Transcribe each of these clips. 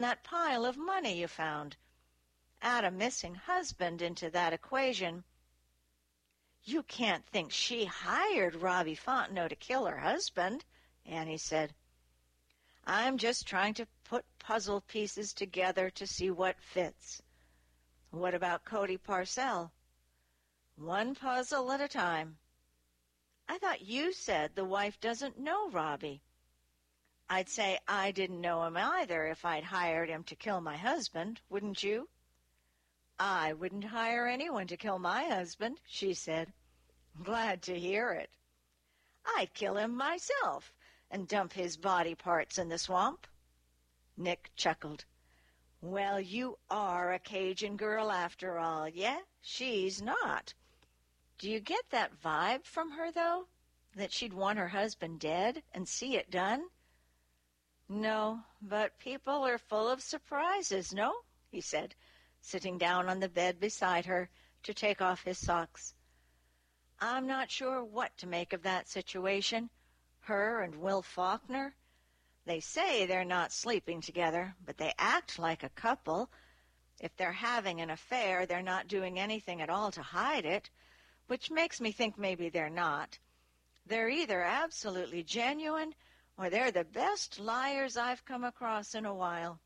that pile of money you found. Add a missing husband into that equation. You can't think she hired Robbie Fontenot to kill her husband, Annie said. I'm just trying to put puzzle pieces together to see what fits. What about Cody Parcell? One puzzle at a time. I thought you said the wife doesn't know Robbie. I'd say I didn't know him either if I'd hired him to kill my husband, wouldn't you? I wouldn't hire anyone to kill my husband, she said. Glad to hear it. I'd kill him myself and dump his body parts in the swamp. Nick chuckled. Well, you are a Cajun girl after all, yeah? She's not. Do you get that vibe from her, though? That she'd want her husband dead and see it done? No, but people are full of surprises, no? He said, sitting down on the bed beside her to take off his socks. I'm not sure what to make of that situation. Her and Will Faulkner. They say they're not sleeping together, but they act like a couple. If they're having an affair, they're not doing anything at all to hide it, which makes me think maybe they're not. They're either absolutely genuine, or they're the best liars I've come across in a while.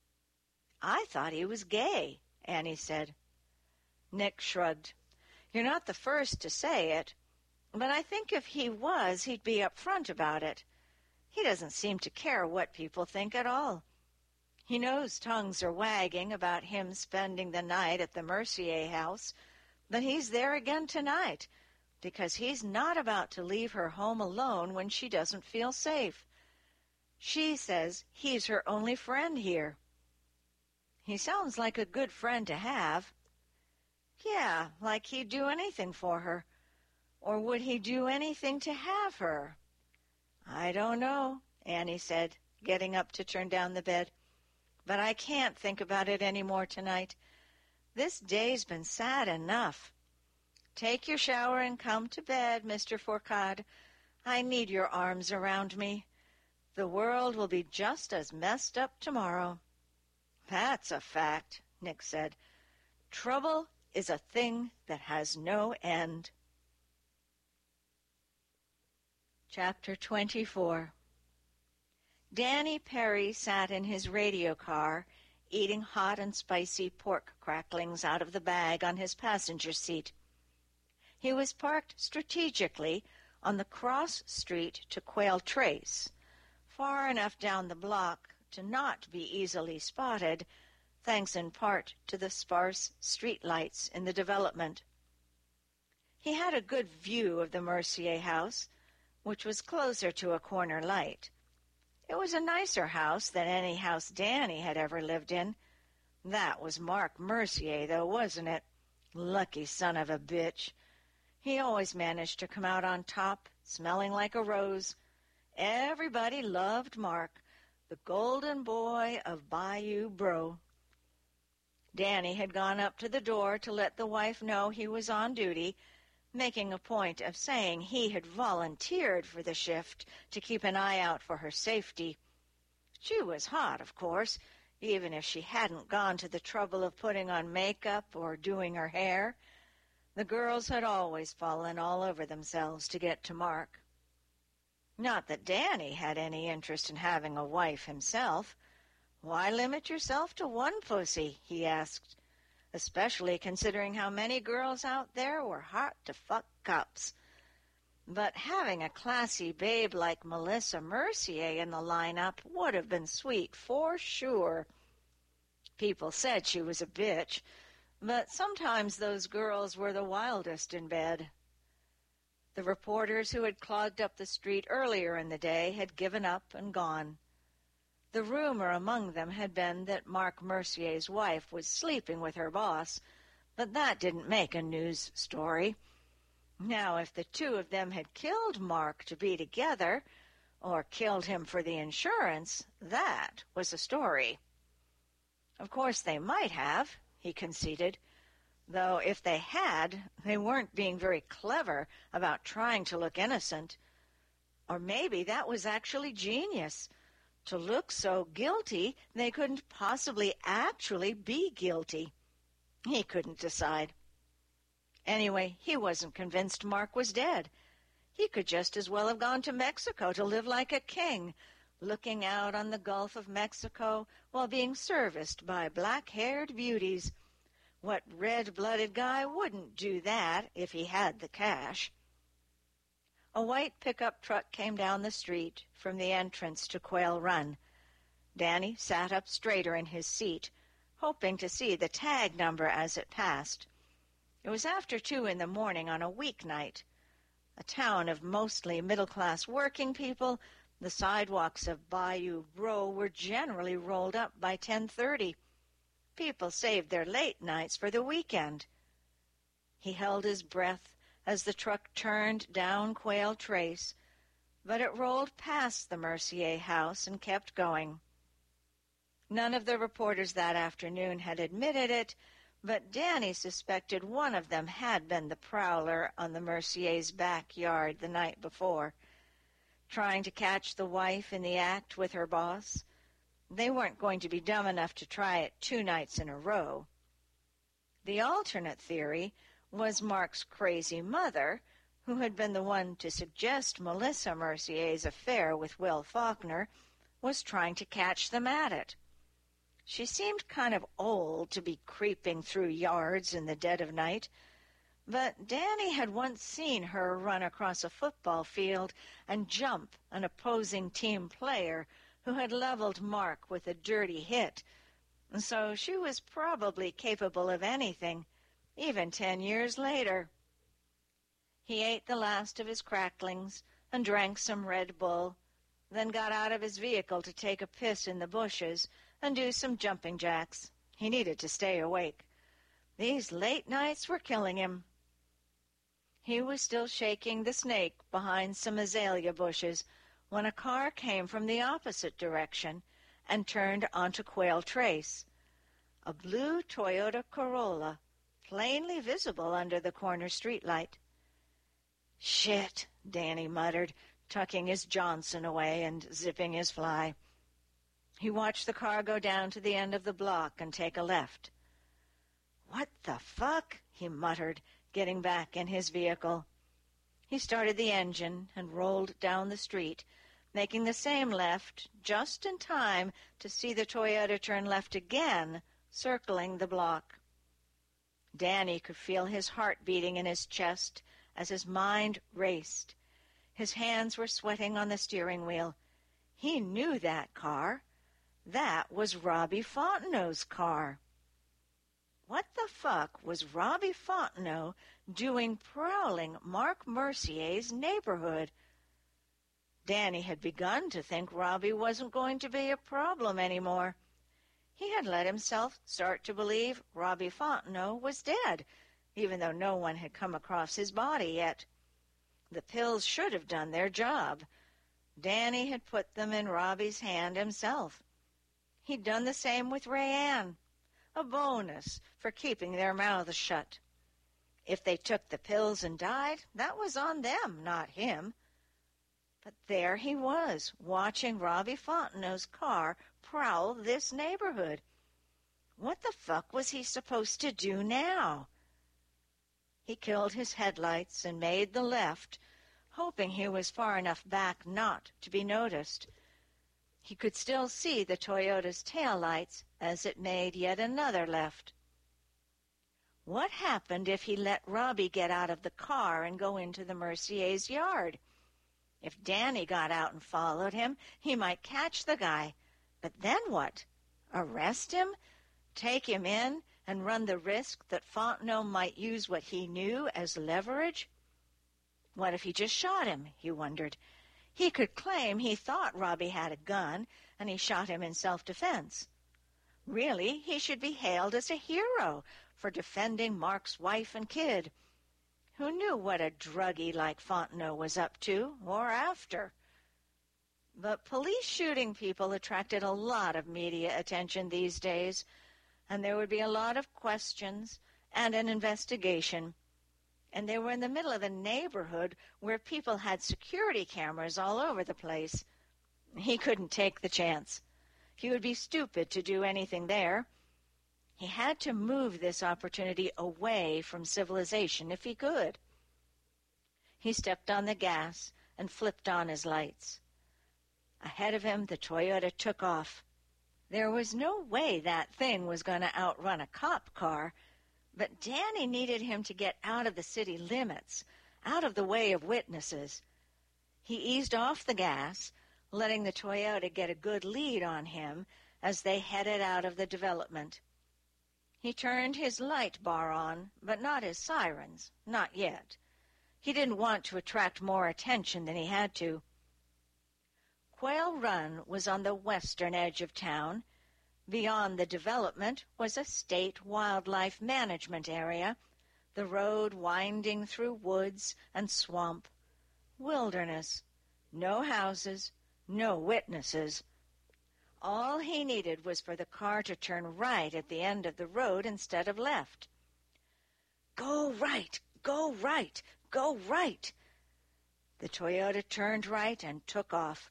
I thought he was gay, Annie said. Nick shrugged. You're not the first to say it, but I think if he was, he'd be upfront about it. He doesn't seem to care what people think at all. He knows tongues are wagging about him spending the night at the Mercier house, but he's there again tonight, because he's not about to leave her home alone when she doesn't feel safe. She says he's her only friend here. He sounds like a good friend to have. Yeah, like he'd do anything for her. Or would he do anything to have her? I don't know, Annie said, getting up to turn down the bed. But I can't think about it any more tonight. This day's been sad enough. Take your shower and come to bed, Mr. Fourcade. I need your arms around me. The world will be just as messed up tomorrow. That's a fact, Nick said. Trouble is a thing that has no end. Chapter 24. Danny Perry sat in his radio car, eating hot and spicy pork cracklings out of the bag on his passenger seat. He was parked strategically on the cross street to Quail Trace, far enough down the block to not be easily spotted, thanks in part to the sparse street lights in the development. He had a good view of the Mercier house, which was closer to a corner light. It was a nicer house than any house Danny had ever lived in. That was Mark Mercier, though, wasn't it? Lucky son of a bitch. He always managed to come out on top, smelling like a rose. Everybody loved Mark, the golden boy of Bayou Bro. Danny had gone up to the door to let the wife know he was on duty, making a point of saying he had volunteered for the shift to keep an eye out for her safety. She was hot, of course, even if she hadn't gone to the trouble of putting on makeup or doing her hair. The girls had always fallen all over themselves to get to Mark. Not that Danny had any interest in having a wife himself. Why limit yourself to one pussy, he asked, especially considering how many girls out there were hot to fuck cops. But having a classy babe like Melissa Mercier in the lineup would have been sweet for sure. People said she was a bitch, but sometimes those girls were the wildest in bed. The reporters who had clogged up the street earlier in the day had given up and gone. The rumor among them had been that Mark Mercier's wife was sleeping with her boss, but that didn't make a news story. Now, if the two of them had killed Mark to be together, or killed him for the insurance, that was a story. Of course they might have, he conceded, though if they had, they weren't being very clever about trying to look innocent. Or maybe that was actually genius. To look so guilty, they couldn't possibly actually be guilty. He couldn't decide. Anyway, he wasn't convinced Mark was dead. He could just as well have gone to Mexico to live like a king, looking out on the Gulf of Mexico while being serviced by black-haired beauties. What red-blooded guy wouldn't do that if he had the cash? A white pickup truck came down the street from the entrance to Quail Run. Danny sat up straighter in his seat, hoping to see the tag number as it passed. It was after 2 in the morning on a weeknight. A town of mostly middle-class working people, the sidewalks of Bayou Row were generally rolled up by 10:30. People saved their late nights for the weekend. He held his breath as the truck turned down Quail Trace, but it rolled past the Mercier house and kept going. None of the reporters that afternoon had admitted it, but Danny suspected one of them had been the prowler on the Mercier's backyard the night before, trying to catch the wife in the act with her boss. They weren't going to be dumb enough to try it 2 nights in a row. The alternate theory was Mark's crazy mother, who had been the one to suggest Melissa Mercier's affair with Will Faulkner, was trying to catch them at it. She seemed kind of old to be creeping through yards in the dead of night, but Danny had once seen her run across a football field and jump an opposing team player who had leveled Mark with a dirty hit, and so she was probably capable of anything, even 10 years later. He ate the last of his cracklings and drank some Red Bull, then got out of his vehicle to take a piss in the bushes and do some jumping jacks. He needed to stay awake. These late nights were killing him. He was still shaking the snake behind some azalea bushes when a car came from the opposite direction and turned onto Quail Trace. A blue Toyota Corolla, plainly visible under the corner streetlight. "Shit," Danny muttered, tucking his Johnson away and zipping his fly. He watched the car go down to the end of the block and take a left. "What the fuck?" he muttered, getting back in his vehicle. He started the engine and rolled down the street, making the same left just in time to see the Toyota turn left again, circling the block. Danny could feel his heart beating in his chest as his mind raced. His hands were sweating on the steering wheel. He knew that car. That was Robbie Fontenot's car. What the fuck was Robbie Fontenot doing prowling Mark Mercier's neighborhood? Danny had begun to think Robbie wasn't going to be a problem anymore. He had let himself start to believe Robbie Fontenot was dead, even though no one had come across his body yet. The pills should have done their job. Danny had put them in Robbie's hand himself. He'd done the same with Rayanne, a bonus for keeping their mouths shut. If they took the pills and died, that was on them, not him. But there he was, watching Robbie Fontenot's car prowl this neighborhood. What the fuck was he supposed to do now? He killed his headlights and made the left, hoping he was far enough back not to be noticed. He could still see the Toyota's taillights as it made yet another left. What happened if he let Robbie get out of the car and go into the Mercier's yard? If Danny got out and followed him, he might catch the guy. But then what? Arrest him? Take him in and run the risk that Fontenot might use what he knew as leverage? What if he just shot him, he wondered. He could claim he thought Robbie had a gun, and he shot him in self-defense. Really, he should be hailed as a hero for defending Mark's wife and kid. Who knew what a druggie like Fontenot was up to, or after? But police shooting people attracted a lot of media attention these days, and there would be a lot of questions and an investigation. And they were in the middle of a neighborhood where people had security cameras all over the place. He couldn't take the chance. He would be stupid to do anything there. He had to move this opportunity away from civilization if he could. He stepped on the gas and flipped on his lights. Ahead of him, the Toyota took off. There was no way that thing was going to outrun a cop car, but Danny needed him to get out of the city limits, out of the way of witnesses. He eased off the gas, letting the Toyota get a good lead on him as they headed out of the development. He turned his light bar on, but not his sirens, not yet. He didn't want to attract more attention than he had to. Quail Run was on the western edge of town. Beyond the development was a state wildlife management area, the road winding through woods and swamp. Wilderness. No houses, no witnesses. All he needed was for the car to turn right at the end of the road instead of left. Go right, go right, go right. The Toyota turned right and took off.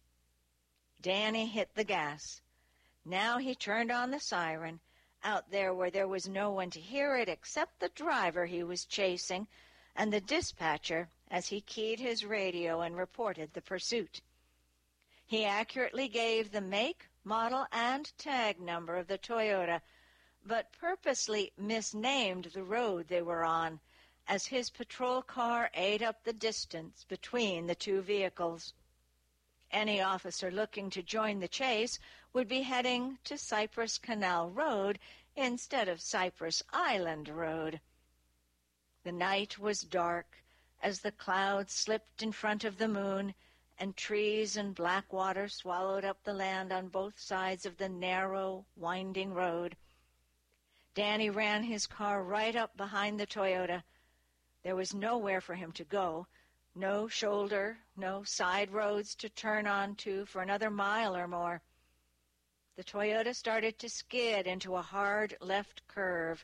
Danny hit the gas. Now he turned on the siren, out there where there was no one to hear it except the driver he was chasing and the dispatcher as he keyed his radio and reported the pursuit. He accurately gave the make, model, and tag number of the Toyota, but purposely misnamed the road they were on, as his patrol car ate up the distance between the two vehicles. Any officer looking to join the chase would be heading to Cypress Canal Road instead of Cypress Island Road. The night was dark as the clouds slipped in front of the moon, and trees and black water swallowed up the land on both sides of the narrow, winding road. Danny ran his car right up behind the Toyota. There was nowhere for him to go, no shoulder, no side roads to turn onto for another mile or more. The Toyota started to skid into a hard left curve.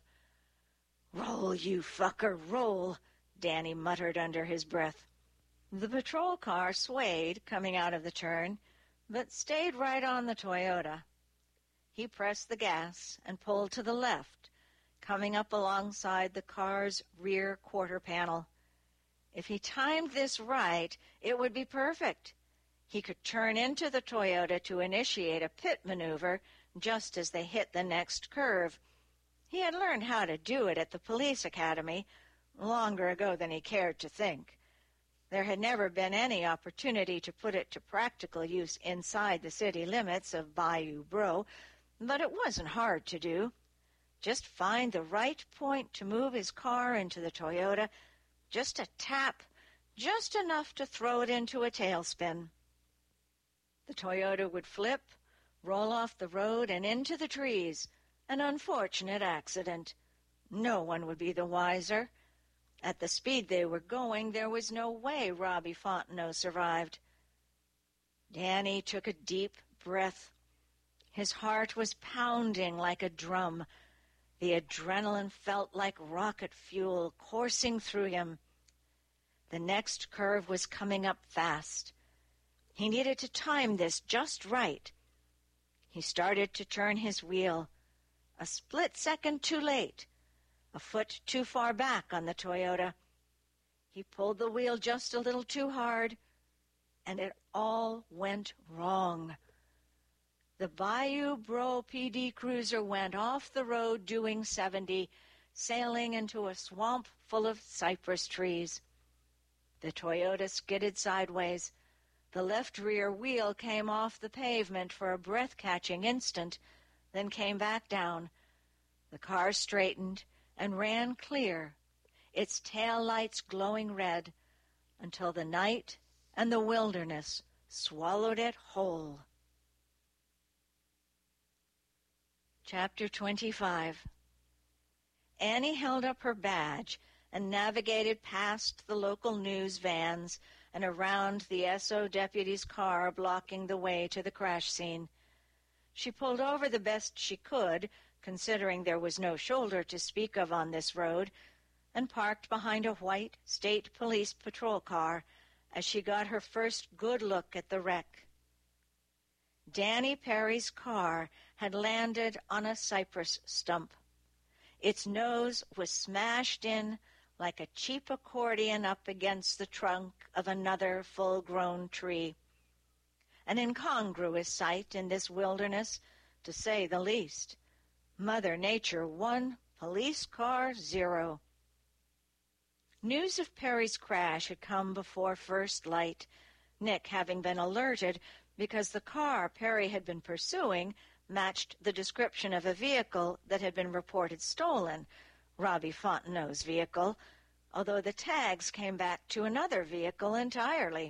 "Roll, you fucker, roll," Danny muttered under his breath. The patrol car swayed coming out of the turn, but stayed right on the Toyota. He pressed the gas and pulled to the left, coming up alongside the car's rear quarter panel. If he timed this right, it would be perfect. He could turn into the Toyota to initiate a pit maneuver just as they hit the next curve. He had learned how to do it at the police academy longer ago than he cared to think. There had never been any opportunity to put it to practical use inside the city limits of Bayou Bro, but it wasn't hard to do. Just find the right point to move his car into the Toyota, just a tap, just enough to throw it into a tailspin. The Toyota would flip, roll off the road and into the trees. An unfortunate accident. No one would be the wiser. At the speed they were going, there was no way Robbie Fontenot survived. Danny took a deep breath. His heart was pounding like a drum. The adrenaline felt like rocket fuel coursing through him. The next curve was coming up fast. He needed to time this just right. He started to turn his wheel. A split second too late. A foot too far back on the Toyota. He pulled the wheel just a little too hard, and it all went wrong. The Bayou Bro PD cruiser went off the road doing 70, sailing into a swamp full of cypress trees. The Toyota skidded sideways. The left rear wheel came off the pavement for a breath-catching instant, then came back down. The car straightened and ran clear, its tail lights glowing red, until the night and the wilderness swallowed it whole. Chapter 25. Annie held up her badge and navigated past the local news vans and around the SO deputy's car blocking the way to the crash scene. She pulled over the best she could, considering there was no shoulder to speak of on this road, and parked behind a white state police patrol car as she got her first good look at the wreck. Danny Perry's car had landed on a cypress stump. Its nose was smashed in like a cheap accordion up against the trunk of another full-grown tree. An incongruous sight in this wilderness, to say the least. Mother Nature 1, police car 0. News of Perry's crash had come before first light, Nick having been alerted because the car Perry had been pursuing matched the description of a vehicle that had been reported stolen, Robbie Fontenot's vehicle, although the tags came back to another vehicle entirely.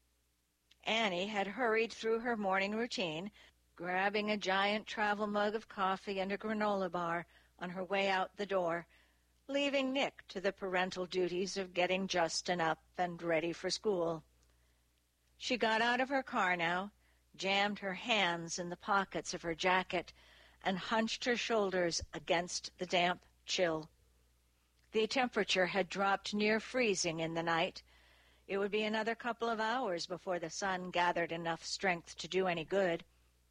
Annie had hurried through her morning routine, grabbing a giant travel mug of coffee and a granola bar on her way out the door, leaving Nick to the parental duties of getting Justin up and ready for school. She got out of her car now, jammed her hands in the pockets of her jacket, and hunched her shoulders against the damp chill. The temperature had dropped near freezing in the night. It would be another couple of hours before the sun gathered enough strength to do any good.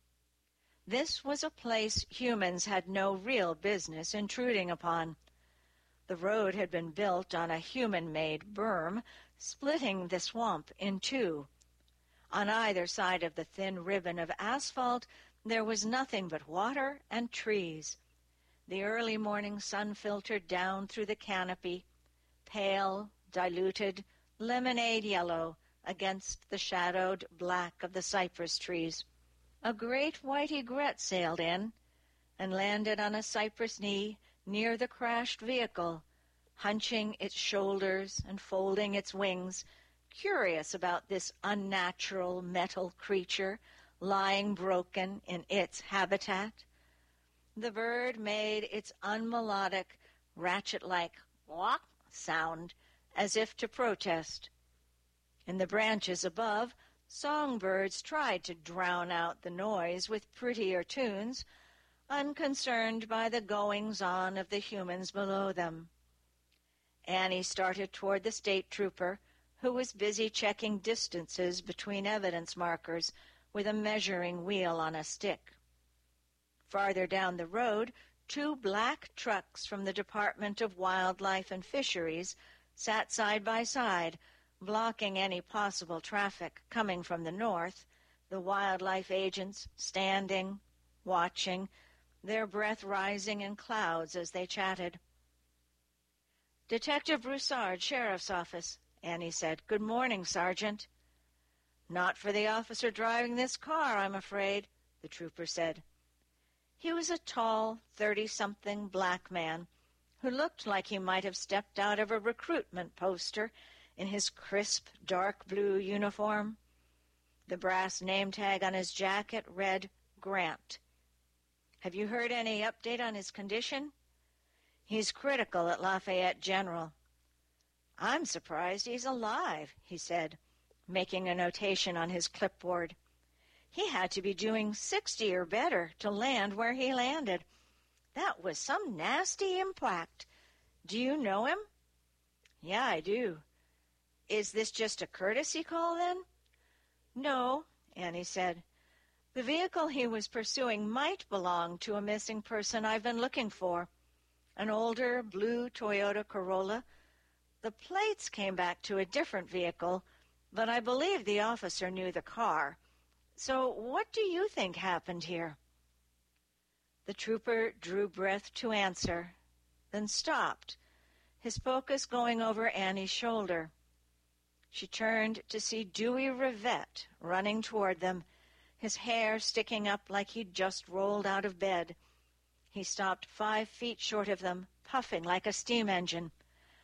This was a place humans had no real business intruding upon. The road had been built on a human-made berm, splitting the swamp in two. On either side of the thin ribbon of asphalt, there was nothing but water and trees. The early morning sun filtered down through the canopy, pale, diluted, lemonade yellow against the shadowed black of the cypress trees. A great white egret sailed in and landed on a cypress knee near the crashed vehicle, hunching its shoulders and folding its wings, curious about this unnatural metal creature lying broken in its habitat. The bird made its unmelodic, ratchet-like "wawk" sound as if to protest. In the branches above, songbirds tried to drown out the noise with prettier tunes, unconcerned by the goings-on of the humans below them. Annie started toward the state trooper, who was busy checking distances between evidence markers with a measuring wheel on a stick. Farther down the road, 2 black trucks from the Department of Wildlife and Fisheries sat side by side, blocking any possible traffic coming from the north, the wildlife agents standing, watching, their breath rising in clouds as they chatted. "Detective Broussard, Sheriff's Office," Annie said. "Good morning, Sergeant." "Not for the officer driving this car, I'm afraid," the trooper said. He was a tall, 30-something black man who looked like he might have stepped out of a recruitment poster in his crisp, dark blue uniform. The brass name tag on his jacket read Grant. "Have you heard any update on his condition?" "He's critical at Lafayette General." "I'm surprised he's alive," he said, making a notation on his clipboard. "He had to be doing 60 or better to land where he landed. That was some nasty impact. Do you know him?" "Yeah, I do." "Is this just a courtesy call, then?" "No," Annie said. "The vehicle he was pursuing might belong to a missing person I've been looking for. An older blue Toyota Corolla. The plates came back to a different vehicle, but I believe the officer knew the car. So what do you think happened here?" The trooper drew breath to answer, then stopped, his focus going over Annie's shoulder. She turned to see Dewey Rivette running toward them, his hair sticking up like he'd just rolled out of bed. He stopped 5 feet short of them, puffing like a steam engine.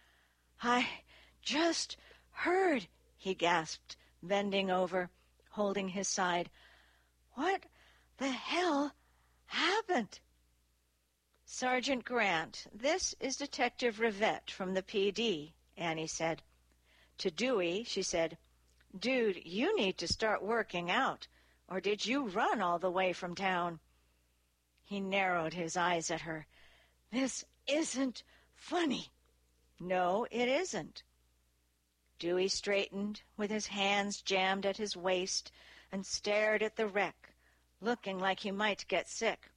"I just heard," he gasped, bending over, holding his side. "What the hell happened?" "Sergeant Grant, this is Detective Rivette from the PD," Annie said. To Dewey, she said, "Dude, you need to start working out, or did you run all the way from town?" He narrowed his eyes at her. "This isn't funny." "No, it isn't." Dewey straightened, with his hands jammed at his waist, and stared at the wreck, looking like he might get sick.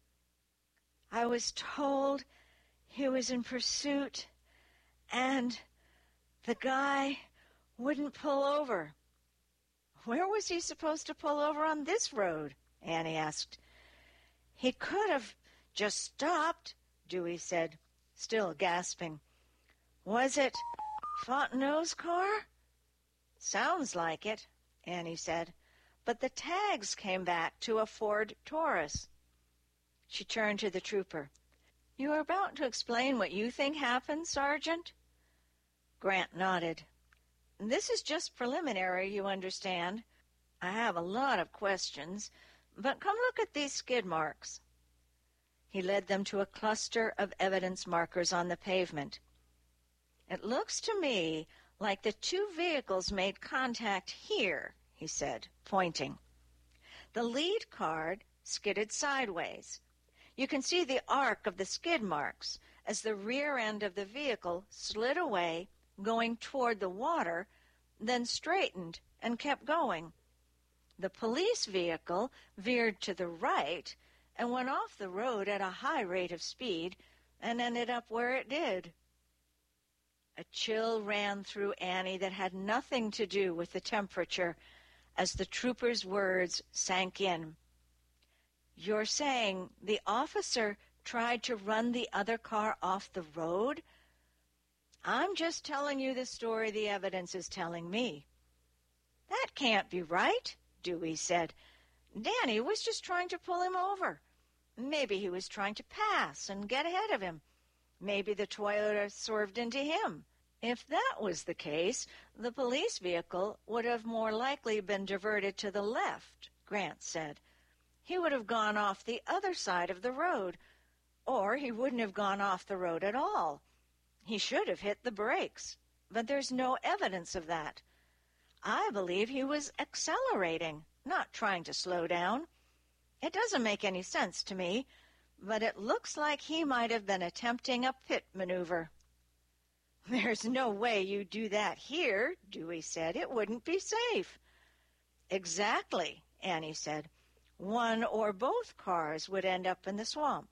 I was told he was in pursuit, and the guy wouldn't pull over. Where was he supposed to pull over on this road? Annie asked. He could have just stopped, Dewey said, still gasping. Was it Fontenot's car? Sounds like it, Annie said, but the tags came back to a Ford Taurus. She turned to the trooper. You are about to explain what you think happened, Sergeant? Grant nodded. This is just preliminary, you understand. I have a lot of questions, but come look at these skid marks. He led them to a cluster of evidence markers on the pavement. It looks to me like the two vehicles made contact here, he said, pointing. The lead car skidded sideways. You can see the arc of the skid marks as the rear end of the vehicle slid away, going toward the water, then straightened and kept going. The police vehicle veered to the right and went off the road at a high rate of speed and ended up where it did. A chill ran through Annie that had nothing to do with the temperature as the trooper's words sank in. You're saying the officer tried to run the other car off the road? I'm just telling you the story the evidence is telling me. That can't be right, Dewey said. Danny was just trying to pull him over. Maybe he was trying to pass and get ahead of him. Maybe the Toyota swerved into him. If that was the case, the police vehicle would have more likely been diverted to the left, Grant said. He would have gone off the other side of the road, or he wouldn't have gone off the road at all. He should have hit the brakes, but there's no evidence of that. I believe he was accelerating, not trying to slow down. It doesn't make any sense to me, but it looks like he might have been attempting a pit maneuver. There's no way you'd do that here, Dewey said. It wouldn't be safe. Exactly, Annie said. One or both cars would end up in the swamp.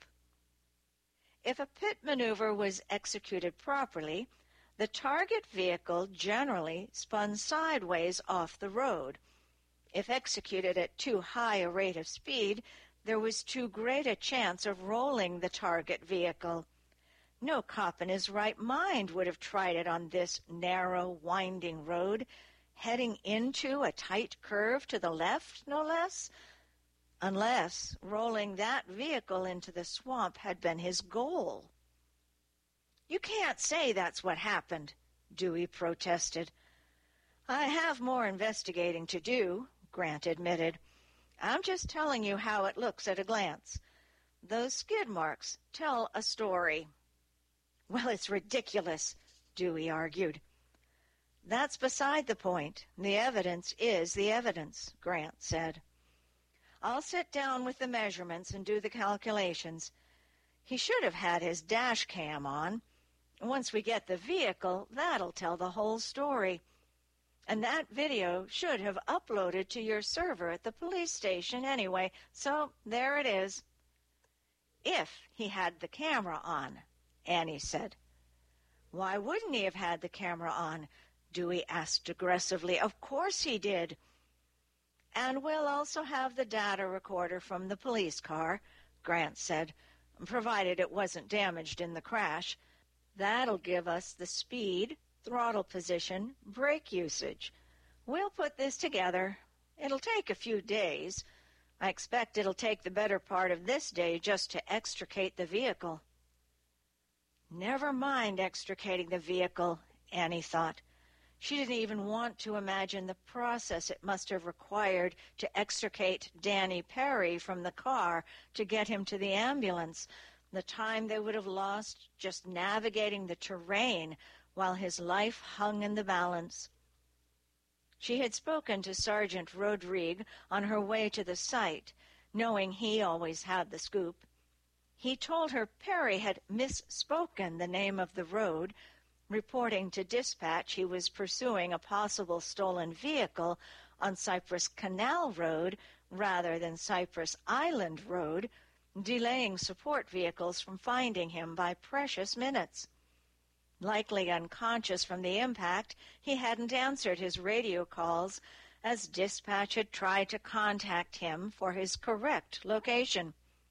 If a pit maneuver was executed properly, the target vehicle generally spun sideways off the road. If executed at too high a rate of speed, there was too great a chance of rolling the target vehicle. No cop in his right mind would have tried it on this narrow, winding road, heading into a tight curve to the left, no less, unless rolling that vehicle into the swamp had been his goal. You can't say that's what happened, Dewey protested. I have more investigating to do, Grant admitted. I'm just telling you how it looks at a glance. Those skid marks tell a story. Well, it's ridiculous, Dewey argued. That's beside the point. The evidence is the evidence, Grant said. I'll sit down with the measurements and do the calculations. He should have had his dash cam on. Once we get the vehicle, that'll tell the whole story. And that video should have uploaded to your server at the police station anyway, so there it is. If he had the camera on, Annie said. Why wouldn't he have had the camera on? Dewey asked aggressively. Of course he did. And we'll also have the data recorder from the police car, Grant said, provided it wasn't damaged in the crash. That'll give us the speed, throttle position, brake usage. We'll put this together. It'll take a few days. I expect it'll take the better part of this day just to extricate the vehicle. Never mind extricating the vehicle, Annie thought. She didn't even want to imagine the process it must have required to extricate Danny Perry from the car to get him to the ambulance, the time they would have lost just navigating the terrain while his life hung in the balance. She had spoken to Sergeant Rodrigue on her way to the site, knowing he always had the scoop. He told her Perry had misspoken the name of the road, reporting to dispatch he was pursuing a possible stolen vehicle on Cypress Canal Road rather than Cypress Island Road, delaying support vehicles from finding him by precious minutes. Likely unconscious from the impact, he hadn't answered his radio calls as dispatch had tried to contact him for his correct location.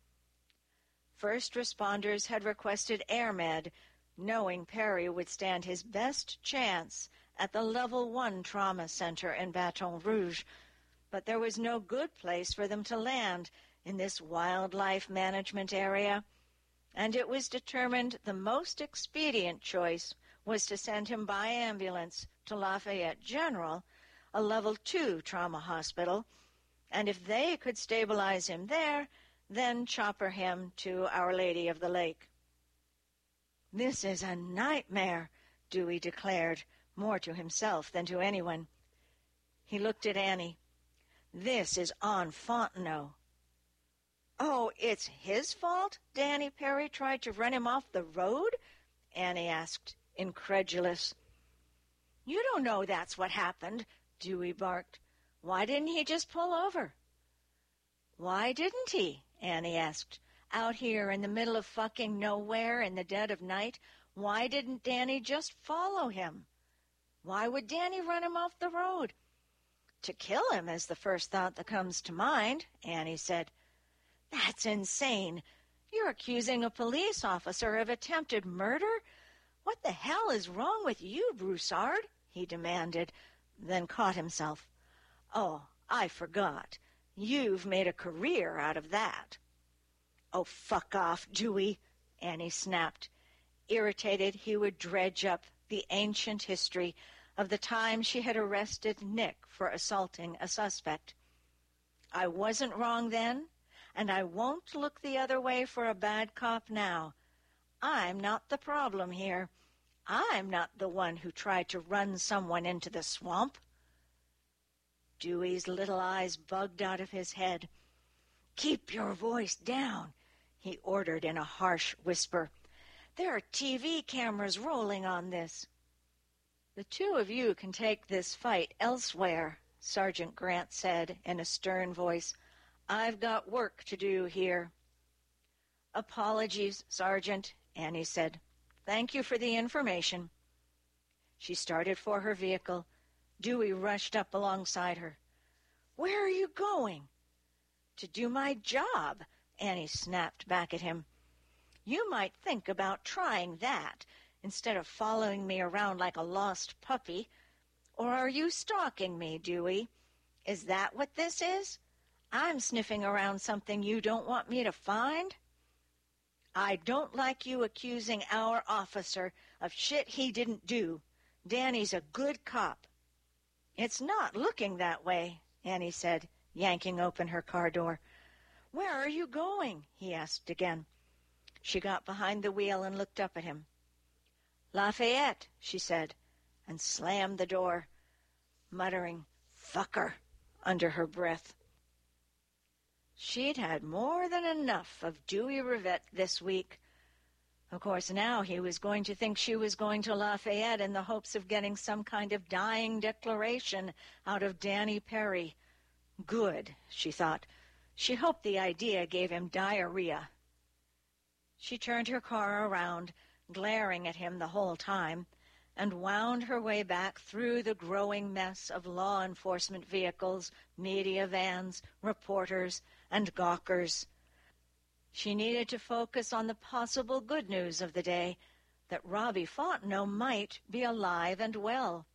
First responders had requested AirMed, knowing Perry would stand his best chance at the Level 1 Trauma Center in Baton Rouge, but there was no good place for them to land in this wildlife management area, and it was determined the most expedient choice was to send him by ambulance to Lafayette General, a Level 2 trauma hospital, and if they could stabilize him there, then chopper him to Our Lady of the Lake. "This is a nightmare," Dewey declared, more to himself than to anyone. He looked at Annie. "This is on Fontenot." "Oh, it's his fault Danny Perry tried to run him off the road?" Annie asked, incredulous. "You don't know that's what happened," Dewey barked. "Why didn't he just pull over?" "Why didn't he?" Annie asked. "Out here in the middle of fucking nowhere in the dead of night, why didn't Danny just follow him? Why would Danny run him off the road?" "To kill him is the first thought that comes to mind," Annie said. "That's insane. You're accusing a police officer of attempted murder? What the hell is wrong with you, Broussard?" he demanded, then caught himself. "Oh, I forgot. You've made a career out of that." "Oh, fuck off, Dewey," Annie snapped, irritated he would dredge up the ancient history of the time she had arrested Nick for assaulting a suspect. "I wasn't wrong then, and I won't look the other way for a bad cop now. I'm not the problem here. I'm not the one who tried to run someone into the swamp." Dewey's little eyes bugged out of his head. "Keep your voice down," he ordered in a harsh whisper. "There are TV cameras rolling on this." "The two of you can take this fight elsewhere," Sergeant Grant said in a stern voice. "I've got work to do here." "Apologies, Sergeant," Annie said. "Thank you for the information." She started for her vehicle. Dewey rushed up alongside her. "Where are you going?" "To do my job," Annie snapped back at him. "You might think about trying that instead of following me around like a lost puppy. Or are you stalking me, Dewey? Is that what this is? I'm sniffing around something you don't want me to find?" "I don't like you accusing our officer of shit he didn't do. Danny's a good cop." "It's not looking that way," Annie said, yanking open her car door. "Where are you going?" he asked again. She got behind the wheel and looked up at him. "Lafayette," she said, and slammed the door, muttering, "Fucker," under her breath. She'd had more than enough of Dewey Rivette this week. Of course, now he was going to think she was going to Lafayette in the hopes of getting some kind of dying declaration out of Danny Perry. Good, she thought. She hoped the idea gave him diarrhea. She turned her car around, glaring at him the whole time, and wound her way back through the growing mess of law enforcement vehicles, media vans, reporters, and gawkers. She needed to focus on the possible good news of the day, that Robbie Fontenot might be alive and well.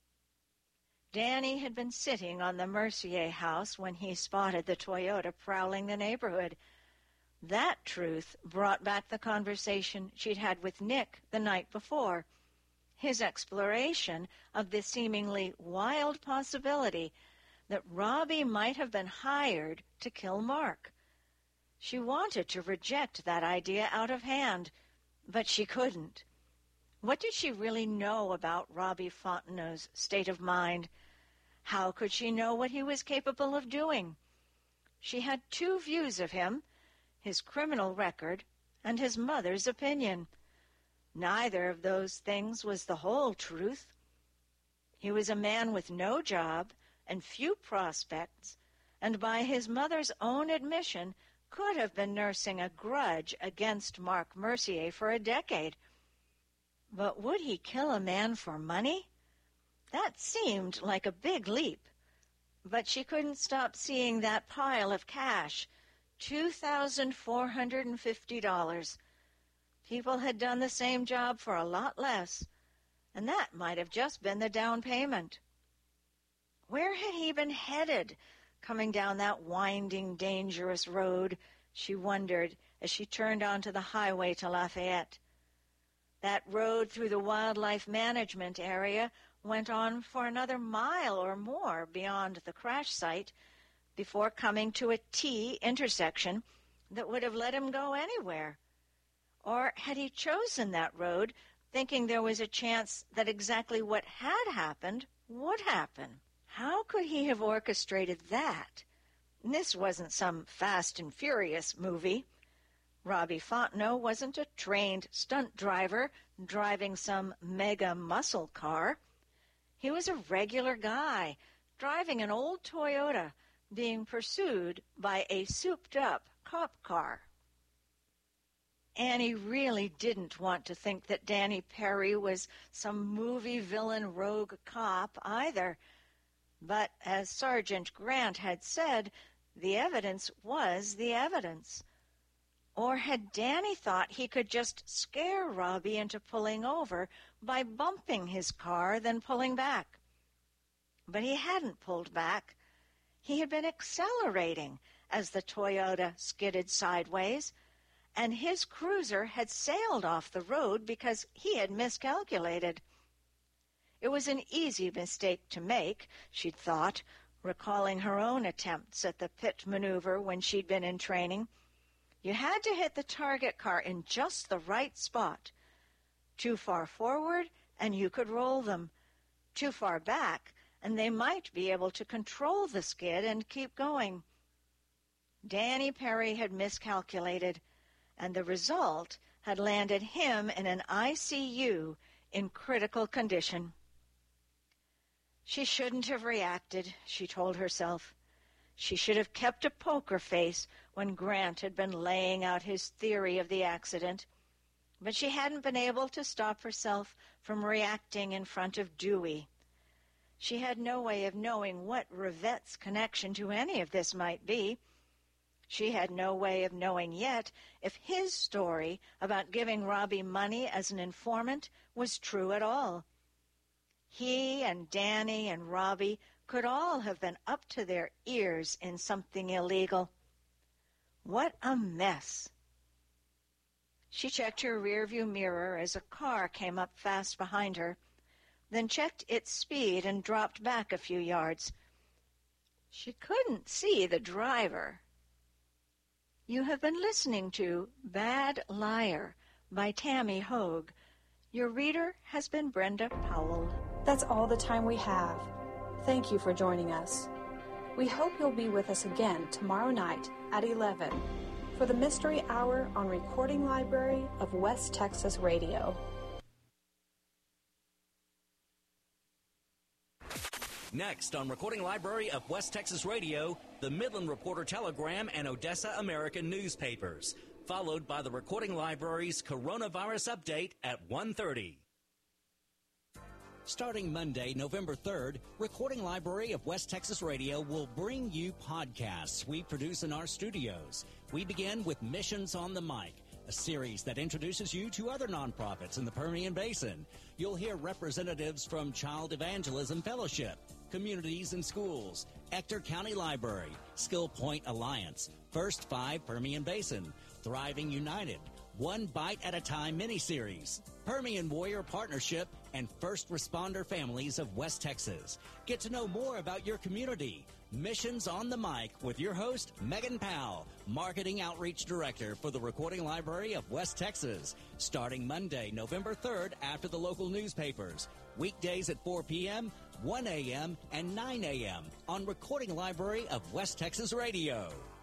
Danny had been sitting on the Mercier house when he spotted the Toyota prowling the neighborhood. That truth brought back the conversation she'd had with Nick the night before, his exploration of the seemingly wild possibility that Robbie might have been hired to kill Mark. She wanted to reject that idea out of hand, but she couldn't. What did she really know about Robbie Fontenot's state of mind? How could she know what he was capable of doing? She had two views of him, his criminal record and his mother's opinion. Neither of those things was the whole truth. He was a man with no job and few prospects, and by his mother's own admission, could have been nursing a grudge against Mark Mercier for a decade. But would he kill a man for money? That seemed like a big leap. But she couldn't stop seeing that pile of cash, $2,450. People had done the same job for a lot less, and that might have just been the down payment. Where had he been headed, coming down that winding, dangerous road, she wondered as she turned onto the highway to Lafayette. That road through the wildlife management area went on for another mile or more beyond the crash site before coming to a T intersection that would have let him go anywhere. Or had he chosen that road thinking there was a chance that exactly what had happened would happen? How could he have orchestrated that? This wasn't some Fast and Furious movie. Robbie Fontenot wasn't a trained stunt driver driving some mega muscle car. He was a regular guy driving an old Toyota being pursued by a souped-up cop car. Annie really didn't want to think that Danny Perry was some movie villain rogue cop either. But as Sergeant Grant had said, the evidence was the evidence. Or had Danny thought he could just scare Robbie into pulling over by bumping his car, then pulling back? But he hadn't pulled back. He had been accelerating as the Toyota skidded sideways, and his cruiser had sailed off the road because he had miscalculated. It was an easy mistake to make, she'd thought, recalling her own attempts at the pit maneuver when she'd been in training. You had to hit the target car in just the right spot. Too far forward, and you could roll them. Too far back, and they might be able to control the skid and keep going. Danny Perry had miscalculated, and the result had landed him in an ICU in critical condition. She shouldn't have reacted, she told herself. She should have kept a poker face when Grant had been laying out his theory of the accident, but she hadn't been able to stop herself from reacting in front of Dewey. She had no way of knowing what Rivette's connection to any of this might be. She had no way of knowing yet if his story about giving Robbie money as an informant was true at all. He and Danny and Robbie could all have been up to their ears in something illegal. What a mess. She checked her rearview mirror as a car came up fast behind her, then checked its speed and dropped back a few yards. She couldn't see the driver. You have been listening to Bad Liar by Tammy Hoag. Your reader has been Brenda Powell. That's all the time we have. Thank you for joining us. We hope you'll be with us again tomorrow night at 11 for the Mystery Hour on Recording Library of West Texas Radio. Next on Recording Library of West Texas Radio, the Midland Reporter Telegram and Odessa American newspapers, followed by the Recording Library's Coronavirus Update at 1:30. Starting Monday, November 3rd, Recording Library of West Texas Radio will bring you podcasts we produce in our studios. We begin with Missions on the Mic, a series that introduces you to other nonprofits in the Permian Basin. You'll hear representatives from Child Evangelism Fellowship, Communities and Schools, Ector County Library, Skill Point Alliance, First Five Permian Basin, Thriving United, One Bite at a Time miniseries, Permian Warrior Partnership, and First Responder Families of West Texas. Get to know more about your community. Missions on the Mic with your host, Megan Powell, Marketing Outreach Director for the Recording Library of West Texas. Starting Monday, November 3rd after the local newspapers. Weekdays at 4 p.m., 1 a.m., and 9 a.m. on Recording Library of West Texas Radio.